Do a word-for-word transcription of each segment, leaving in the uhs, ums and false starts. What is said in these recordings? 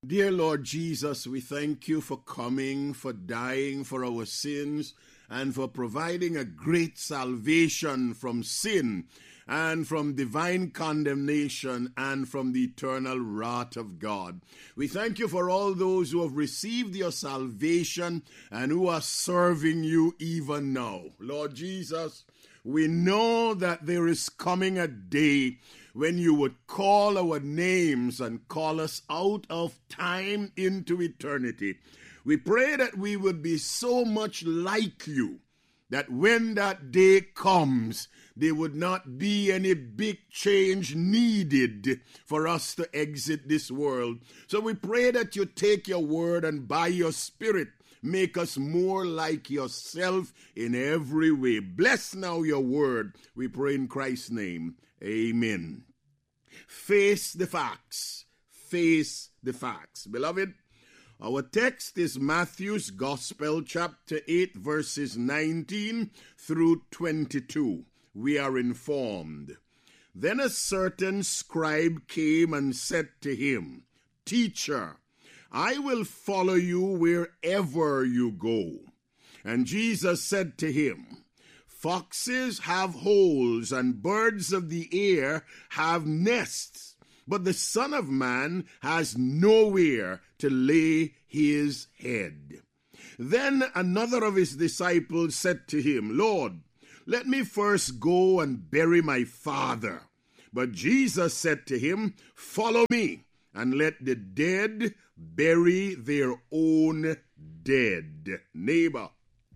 Dear Lord Jesus, we thank you for coming, for dying for our sins, and for providing a great salvation from sin and from divine condemnation and from the eternal wrath of God. We thank you for all those who have received your salvation and who are serving you even now. Lord Jesus, we know that there is coming a day when you would call our names and call us out of time into eternity. We pray that we would be so much like you that when that day comes, there would not be any big change needed for us to exit this world. So we pray that you take your word and by your Spirit make us more like yourself in every way. Bless now your word. We pray in Christ's name. Amen. Face the facts. Face the facts. Beloved, our text is Matthew's Gospel, chapter eight, verses nineteen through twenty-two. We are informed. Then a certain scribe came and said to him, "Teacher, I will follow you wherever you go." And Jesus said to him, "Foxes have holes and birds of the air have nests, but the Son of Man has nowhere to lay his head." Then another of his disciples said to him, "Lord, let me first go and bury my father." But Jesus said to him, "Follow me, and let the dead bury their own dead." Neighbor,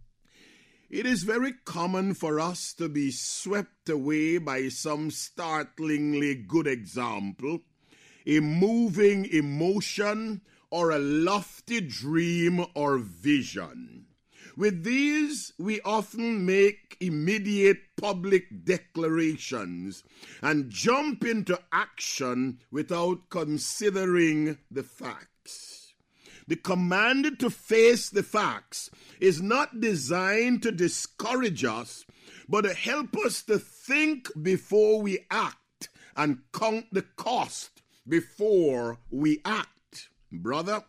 it is very common for us to be swept away by some startlingly good example, a moving emotion, or a lofty dream or vision. With these, we often make immediate public declarations and jump into action without considering the facts. The command to face the facts is not designed to discourage us, but to help us to think before we act and count the cost before we act. Brother,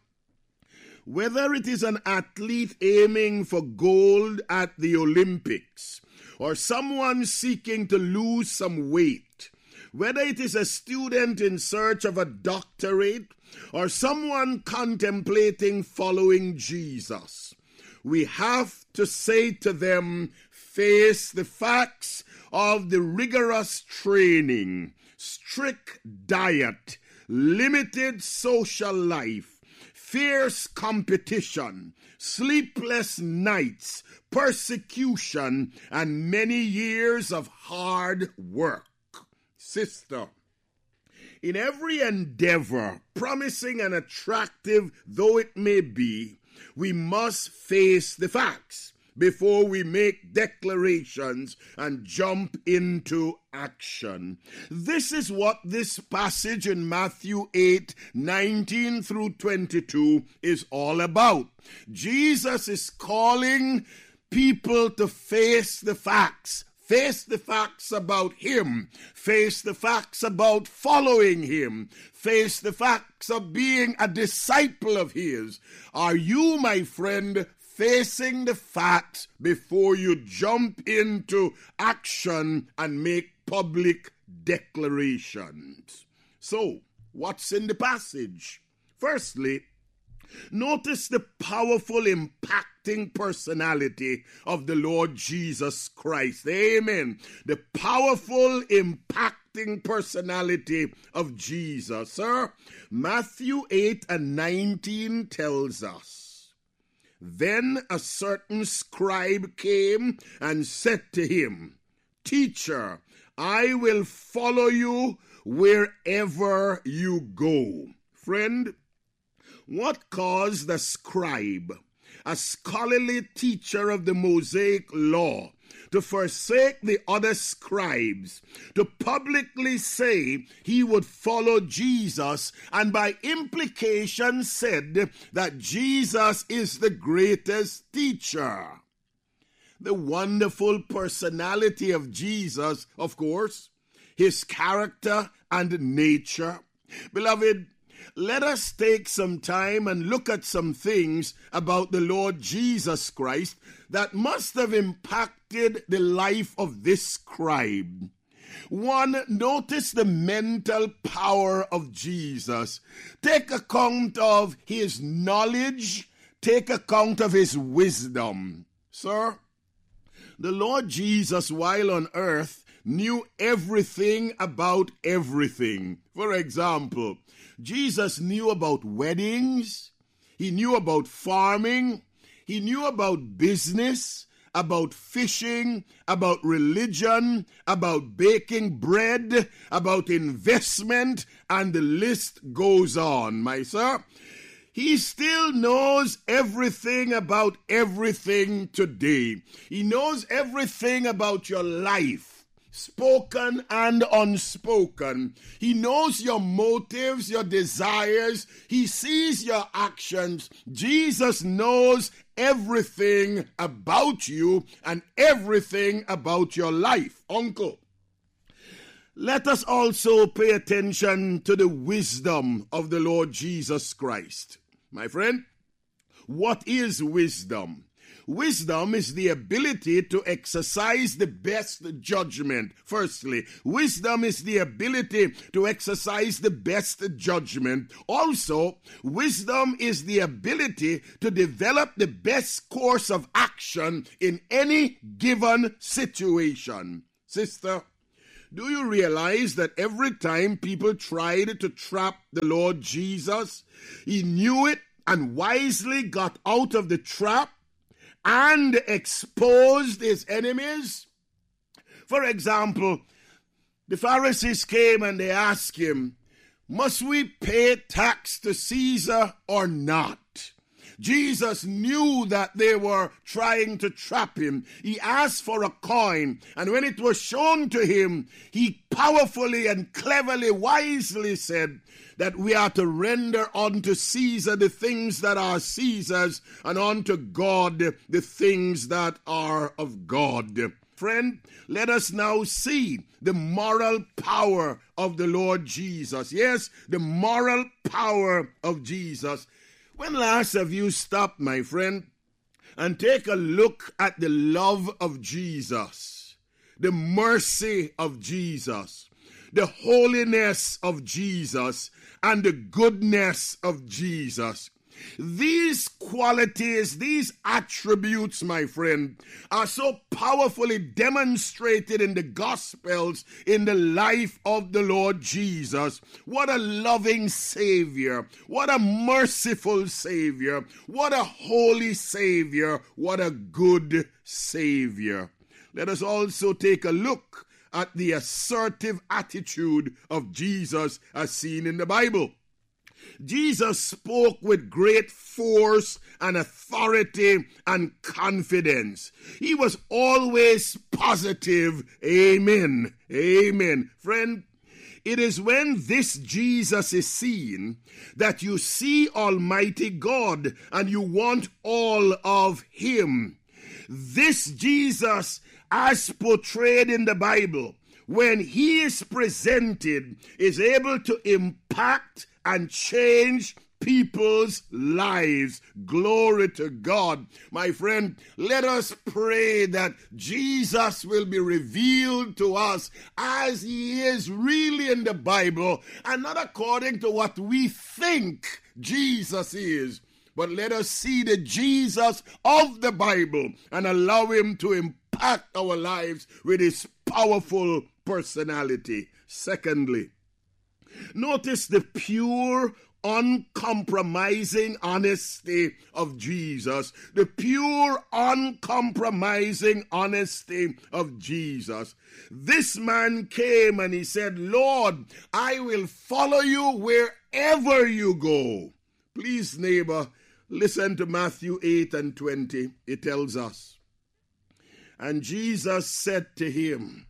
whether it is an athlete aiming for gold at the Olympics, or someone seeking to lose some weight, whether it is a student in search of a doctorate, or someone contemplating following Jesus, we have to say to them, face the facts of the rigorous training, strict diet, limited social life, fierce competition, sleepless nights, persecution, and many years of hard work. Sister, in every endeavor, promising and attractive though it may be, we must face the facts before we make declarations and jump into action. This is what this passage in Matthew eight, nineteen through twenty-two is all about. Jesus is calling people to face the facts. Face the facts about him. Face the facts about following him. Face the facts of being a disciple of his. Are you, my friend, facing the facts before you jump into action and make public declarations? So, what's in the passage? Firstly, notice the powerful, impacting personality of the Lord Jesus Christ. Amen. The powerful, impacting personality of Jesus. Sir, Matthew eight and nineteen tells us, "Then a certain scribe came and said to him, 'Teacher, I will follow you wherever you go.'" Friend, what caused the scribe, a scholarly teacher of the Mosaic law, to forsake the other scribes, to publicly say he would follow Jesus, and by implication said that Jesus is the greatest teacher? The wonderful personality of Jesus, of course, his character and nature. Beloved, let us take some time and look at some things about the Lord Jesus Christ that must have impacted the life of this scribe. One, notice the mental power of Jesus. Take account of his knowledge. Take account of his wisdom. Sir, the Lord Jesus, while on earth, knew everything about everything. For example, Jesus knew about weddings. He knew about farming. He knew about business, about fishing, about religion, about baking bread, about investment, and the list goes on, my sir. He still knows everything about everything today. He knows everything about your life, spoken and unspoken. He knows your motives, your desires. He sees your actions. Jesus knows everything about you and everything about your life. Uncle, let us also pay attention to the wisdom of the Lord Jesus Christ. My friend, what is wisdom? Wisdom is the ability to exercise the best judgment. Firstly, wisdom is the ability to exercise the best judgment. Also, wisdom is the ability to develop the best course of action in any given situation. Sister, do you realize that every time people tried to trap the Lord Jesus, he knew it and wisely got out of the trap and exposed his enemies? For example, the Pharisees came and they asked him, must we pay tax to Caesar or not? Jesus knew that they were trying to trap him. He asked for a coin, and when it was shown to him, he powerfully and cleverly, wisely said that we are to render unto Caesar the things that are Caesar's, and unto God the things that are of God. Friend, let us now see the moral power of the Lord Jesus. Yes, the moral power of Jesus. When last have you stopped, my friend, and take a look at the love of Jesus, the mercy of Jesus, the holiness of Jesus, and the goodness of Jesus? These qualities, these attributes, my friend, are so powerfully demonstrated in the Gospels in the life of the Lord Jesus. What a loving Savior. What a merciful Savior. What a holy Savior. What a good Savior. Let us also take a look at the assertive attitude of Jesus as seen in the Bible. Jesus spoke with great force and authority and confidence. He was always positive. Amen. Amen. Friend, it is when this Jesus is seen that you see Almighty God and you want all of him. This Jesus, as portrayed in the Bible, when he is presented, is able to impact and change people's lives. Glory to God. My friend, let us pray that Jesus will be revealed to us as he is really in the Bible, and not according to what we think Jesus is. But let us see the Jesus of the Bible and allow him to impact our lives with his powerful personality. Secondly, notice the pure, uncompromising honesty of Jesus. The pure, uncompromising honesty of Jesus. This man came and he said, Lord, I will follow you wherever you go. Please, neighbor, listen to Matthew eight and twenty. It tells us, and Jesus said to him,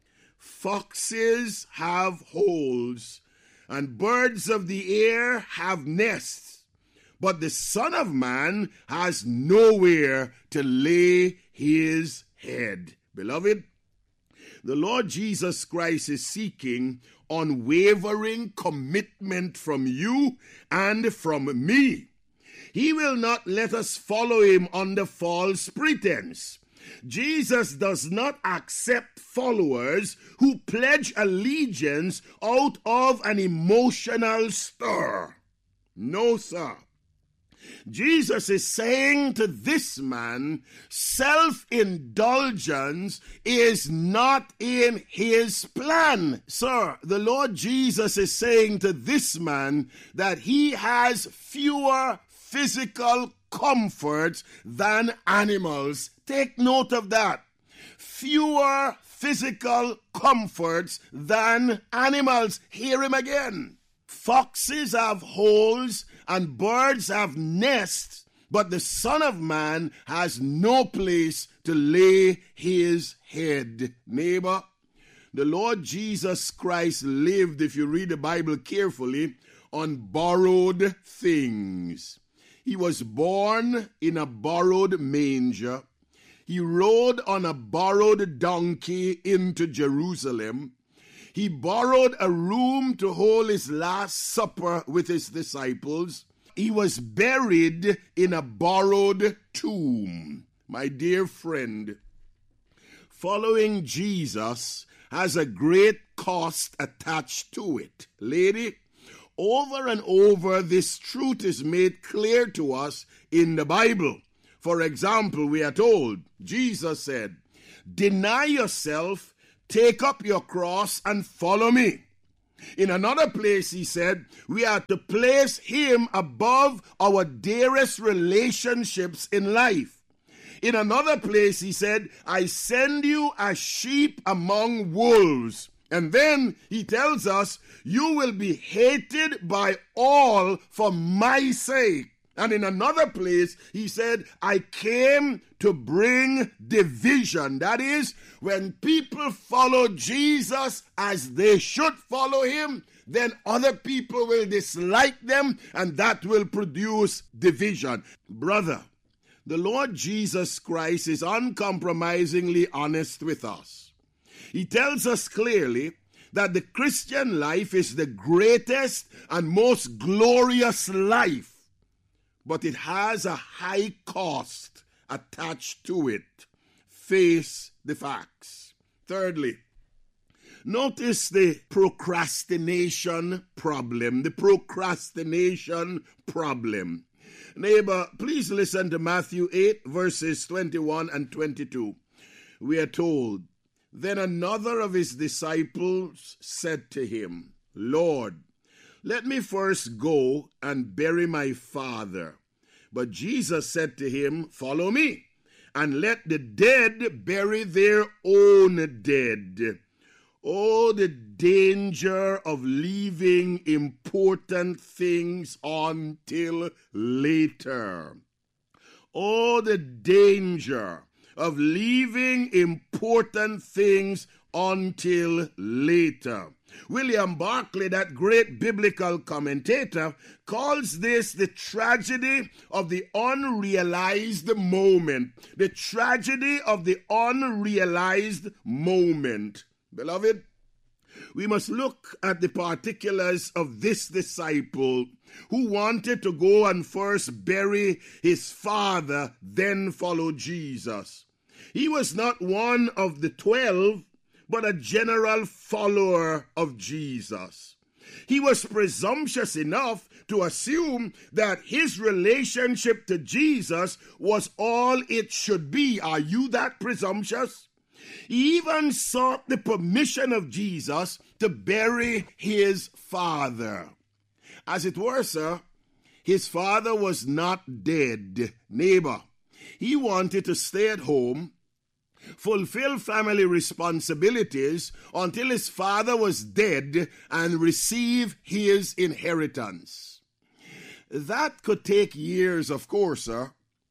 foxes have holes, and birds of the air have nests, but the Son of Man has nowhere to lay his head. Beloved, The Lord Jesus Christ is seeking unwavering commitment from you and from me. He will not let us follow him under false pretense. Jesus does not accept followers who pledge allegiance out of an emotional stir. No, sir. Jesus is saying to this man, self-indulgence is not in his plan. Sir, the Lord Jesus is saying to this man that he has fewer physical comforts than animals. Take note of that. Fewer physical comforts than animals. Hear him again. Foxes have holes and birds have nests, but the Son of Man has no place to lay his head. Neighbor, the Lord Jesus Christ lived, if you read the Bible carefully, on borrowed things. He was born in a borrowed manger. He rode on a borrowed donkey into Jerusalem. He borrowed a room to hold his last supper with his disciples. He was buried in a borrowed tomb. My dear friend, following Jesus has a great cost attached to it. Lady, over and over this truth is made clear to us in the Bible. For example, we are told, Jesus said, "Deny yourself, take up your cross and follow me." In another place, he said, we are to place him above our dearest relationships in life. In another place, he said, "I send you as sheep among wolves." And then he tells us, you will be hated by all for my sake. And in another place, he said, I came to bring division. That is, when people follow Jesus as they should follow him, then other people will dislike them, and that will produce division. Brother, the Lord Jesus Christ is uncompromisingly honest with us. He tells us clearly that the Christian life is the greatest and most glorious life, but it has a high cost attached to it. Face the facts. Thirdly, notice the procrastination problem. The procrastination problem. Neighbor, please listen to Matthew eight, verses twenty-one and twenty-two. We are told, "Then another of his disciples said to him, 'Lord, let me first go and bury my father.' But Jesus said to him, 'Follow me, and let the dead bury their own dead.'" Oh, the danger of leaving important things until later. Oh, the danger of leaving important things until later. William Barclay, that great biblical commentator, calls this the tragedy of the unrealized moment. The tragedy of the unrealized moment. Beloved, we must look at the particulars of this disciple who wanted to go and first bury his father, then follow Jesus. He was not one of the twelve, but a general follower of Jesus. He was presumptuous enough to assume that his relationship to Jesus was all it should be. Are you that presumptuous? He even sought the permission of Jesus to bury his father. As it were, sir, his father was not dead. Neighbor, he wanted to stay at home, fulfill family responsibilities until his father was dead and receive his inheritance. That could take years, of course, sir.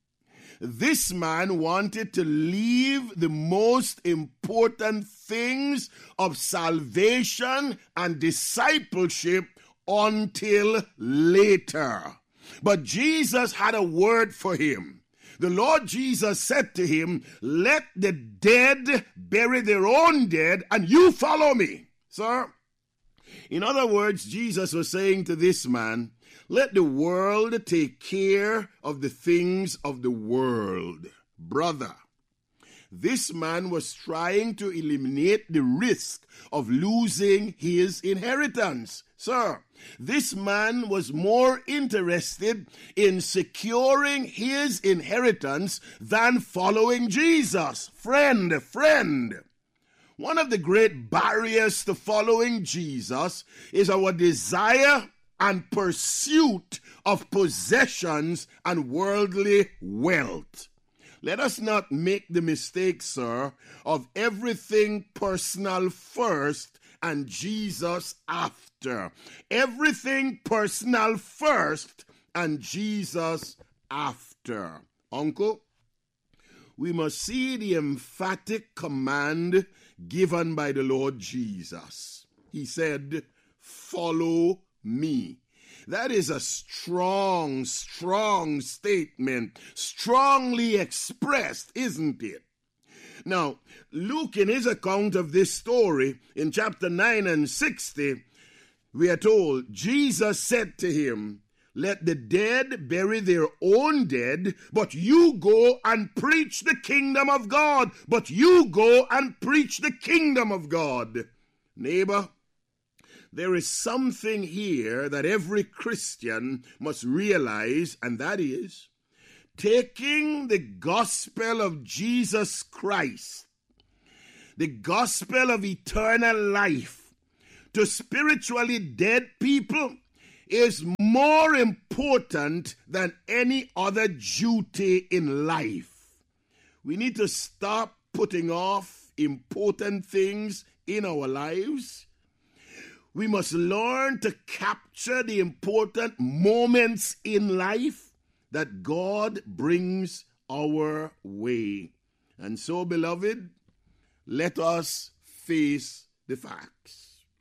This man wanted to leave the most important things of salvation and discipleship until later. But Jesus had a word for him. The Lord Jesus said to him, let the dead bury their own dead, and you follow me. Sir, in other words, Jesus was saying to this man, let the world take care of the things of the world. Brother, this man was trying to eliminate the risk of losing his inheritance. Sir, this man was more interested in securing his inheritance than following Jesus. Friend, friend. One of the great barriers to following Jesus is our desire and pursuit of possessions and worldly wealth. Let us not make the mistake, sir, of everything personal first and Jesus after. Everything personal first and Jesus after. Uncle, we must see the emphatic command given by the Lord Jesus. He said, follow me. That is a strong, strong statement, strongly expressed, isn't it? Now, Luke, in his account of this story, in chapter nine and sixty, we are told, Jesus said to him, let the dead bury their own dead, but you go and preach the kingdom of God. But you go and preach the kingdom of God. Neighbor, there is something here that every Christian must realize, and that is, taking the gospel of Jesus Christ, the gospel of eternal life, to spiritually dead people is more important than any other duty in life. We need to stop putting off important things in our lives. We must learn to capture the important moments in life that God brings our way. And so, beloved, let us face the facts.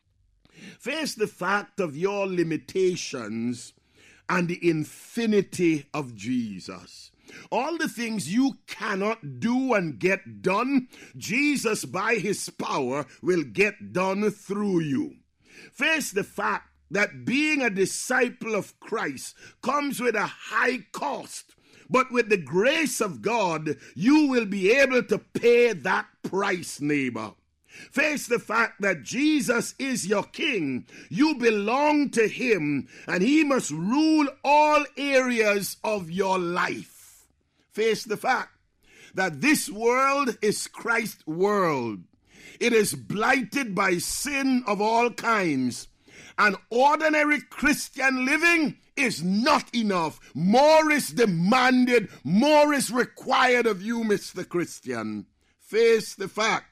Face the fact of your limitations and the infinity of Jesus. All the things you cannot do and get done, Jesus, by his power, will get done through you. Face the fact that being a disciple of Christ comes with a high cost, but with the grace of God, you will be able to pay that price, neighbor. Face the fact that Jesus is your king. You belong to him, and he must rule all areas of your life. Face the fact that this world is Christ's world. It is blighted by sin of all kinds. And ordinary Christian living is not enough. More is demanded, more is required of you, Mister Christian. Face the fact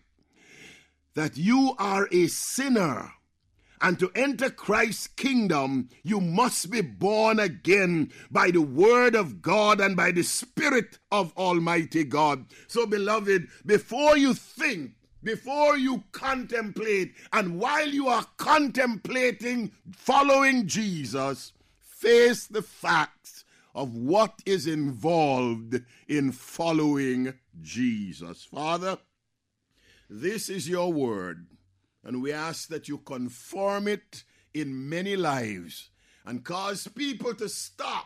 that you are a sinner, and to enter Christ's kingdom, you must be born again by the word of God and by the Spirit of Almighty God. So, beloved, before you think, before you contemplate, and while you are contemplating following Jesus, face the facts of what is involved in following Jesus. Father, this is your word, and we ask that you conform it in many lives and cause people to stop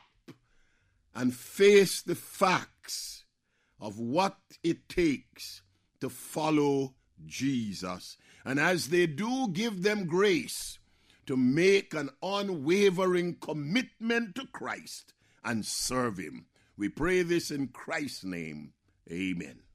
and face the facts of what it takes to follow Jesus. And as they do, give them grace to make an unwavering commitment to Christ and serve him. We pray this in Christ's name. Amen.